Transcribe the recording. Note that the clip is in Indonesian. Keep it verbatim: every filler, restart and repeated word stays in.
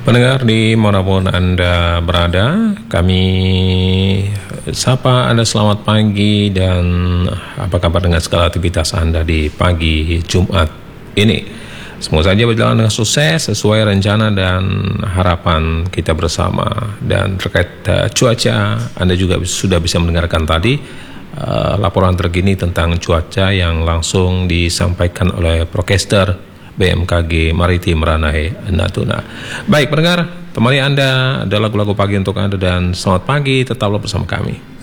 Pendengar dimanapun Anda berada, kami sapa Anda selamat pagi dan apa kabar dengan segala aktivitas Anda di pagi Jumat ini. Semoga saja berjalan dengan sukses sesuai rencana dan harapan kita bersama. Dan terkait uh, cuaca, Anda juga sudah bisa mendengarkan tadi uh, laporan terkini tentang cuaca yang langsung disampaikan oleh Prokester B M K G Maritim Ranai Natuna. Baik pendengar, temani Anda ada lagu-lagu pagi untuk Anda dan selamat pagi, tetaplah bersama kami.